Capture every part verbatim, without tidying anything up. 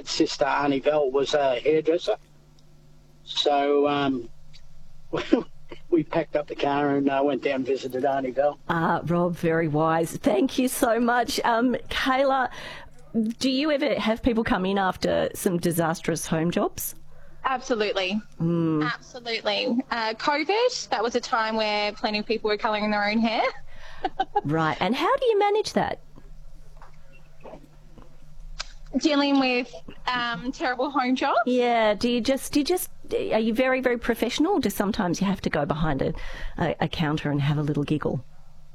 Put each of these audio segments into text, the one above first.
Dad's sister, Arnie Bell, was a hairdresser. So um, we packed up the car and uh, went down and visited Arnie Bell. Ah, Rob, very wise. Thank you so much. Um, Kayla, do you ever have people come in after some disastrous home jobs? Absolutely. Mm. Absolutely. Uh, COVID, that was a time where plenty of people were colouring their own hair. Right. And how do you manage that? Dealing with um, terrible home jobs. Yeah. Do you just, do you just, are you very, very professional? Or do sometimes you have to go behind a, a, a counter and have a little giggle?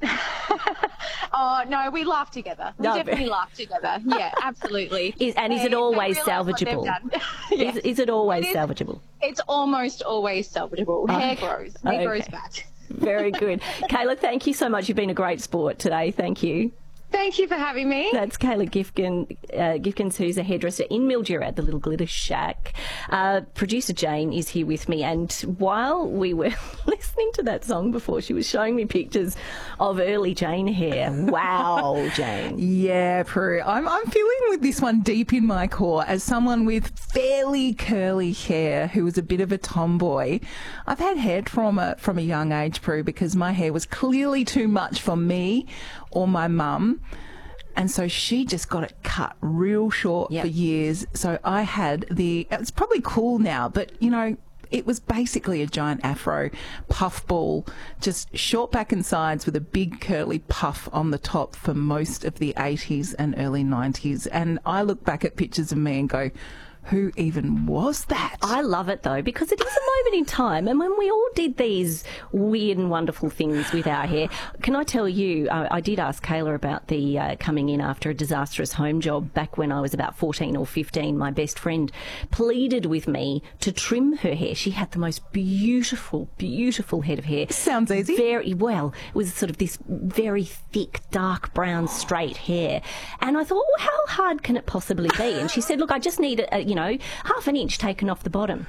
Oh, no, we laugh together. We no, definitely but... laugh together. Yeah, absolutely. Is, and is it always salvageable? Yes. is, is it always it is, salvageable? It's almost always salvageable. Oh. Hair grows. Hair okay. grows back. Very good. Kayla, thank you so much. You've been a great sport today. Thank you. Thank you for having me. That's Kayla Gifkin, uh, Gifkins, who's a hairdresser in Mildura at the Little Glitter Shack. Uh, producer Jane is here with me, and while we were listening to that song before, she was showing me pictures of early Jane hair. Wow, Jane. Yeah, Prue. I'm, I'm feeling with this one deep in my core as someone with fairly curly hair who was a bit of a tomboy. I've had hair trauma from a young age, Prue, because my hair was clearly too much for me or my mum, and so she just got it cut real short yep. for years. So I had the, it's probably cool now, but you know, it was basically a giant afro puffball, just short back and sides with a big curly puff on the top for most of the eighties and early nineties. And I look back at pictures of me and go, who even was that? I love it, though, because it is a moment in time. And when we all did these weird and wonderful things with our hair, can I tell you, uh, I did ask Kayla about the uh, coming in after a disastrous home job back when I was about fourteen or fifteen. My best friend pleaded with me to trim her hair. She had the most beautiful, beautiful head of hair. Sounds easy. Very well. It was sort of this very thick, dark brown, straight hair. And I thought, well, how hard can it possibly be? And she said, look, I just need, a, you know, half an inch taken off the bottom.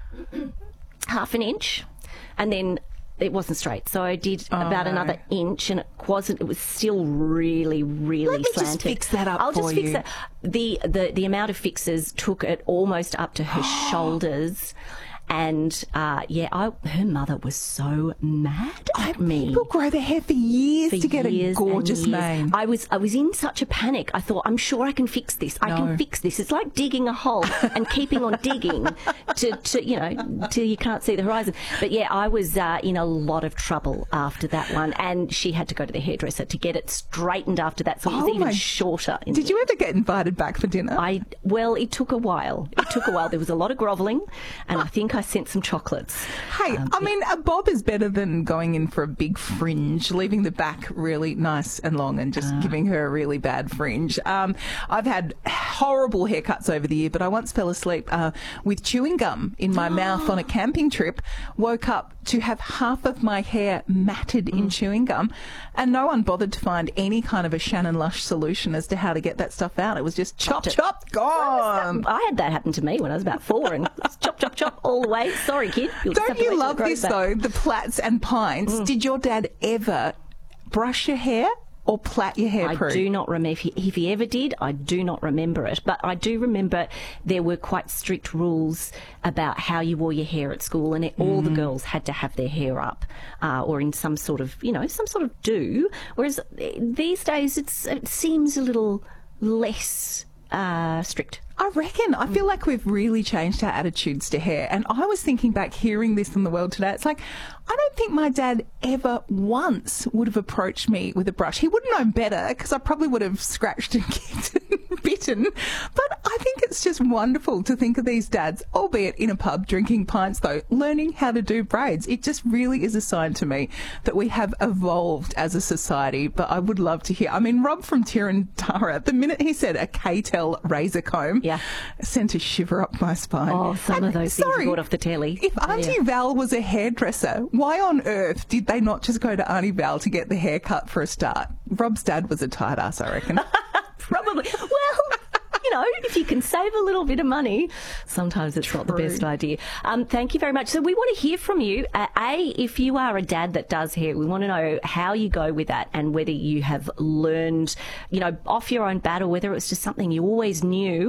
Half an inch. And then it wasn't straight. So I did oh, about no. another inch, and it wasn't, it was still really, really Let me slanted. just fix that up I'll for just fix you. that. The, the, the amount of fixes took it almost up to her shoulders. And, uh, yeah, I, her mother was so mad at I, me. People grow their hair for years For to get years a gorgeous and years. mane. I was I was in such a panic. I thought, I'm sure I can fix this. I No. can fix this. It's like digging a hole and keeping on digging to, to, you know, till you can't see the horizon. But, yeah, I was uh, in a lot of trouble after that one. And she had to go to the hairdresser to get it straightened after that. So it was Oh even my- shorter. in Did the- you ever get invited back for dinner? I Well, it took a while. It took a while. There was a lot of grovelling, and I think I sent some chocolates. Hey, Um, I mean, a bob is better than going in for a big fringe, leaving the back really nice and long and just Ah. giving her a really bad fringe. Um, I've had horrible haircuts over the year, but I once fell asleep uh, with chewing gum in my mouth on a camping trip, woke up to have half of my hair matted in Mm. chewing gum, and no one bothered to find any kind of a Shannon Lush solution as to how to get that stuff out. It was just chop, Chopped it. chop, gone. I had that happen to me when I was about four, and chop, chop, chop all the way. Sorry, kid. You'll just have Don't to wait you till it love grows this, back. though, the plaits and pints? Mm. Did your dad ever brush your hair or plait your hair, I Prue? do not remember. If he, if he ever did, I do not remember it. But I do remember there were quite strict rules about how you wore your hair at school, and it, all the girls had to have their hair up uh, or in some sort of, you know, some sort of do. Whereas eh, these days it's, it seems a little less uh, strict. I reckon. I feel like we've really changed our attitudes to hair. And I was thinking back, hearing this in the world today, it's like, I don't think my dad ever once would have approached me with a brush. He would have known better, because I probably would have scratched and kicked and bitten. But I think it's just wonderful to think of these dads, albeit in a pub drinking pints though, learning how to do braids. It just really is a sign to me that we have evolved as a society. But I would love to hear. I mean, Rob from Tirantara, the minute he said a K-Tel razor comb, Yeah. sent a shiver up my spine. Oh, some And of those things sorry, are brought off the telly. If Auntie Yeah. Val was a hairdresser, why on earth did they not just go to Auntie Val to get the haircut for a start? Rob's dad was a tight ass, I reckon. Probably. Well, you know, if you can save a little bit of money, sometimes it's not the True. best idea. Um, thank you very much. So we want to hear from you. Uh, A, if you are a dad that does hair, we want to know how you go with that and whether you have learned, you know, off your own bat, or whether it's just something you always knew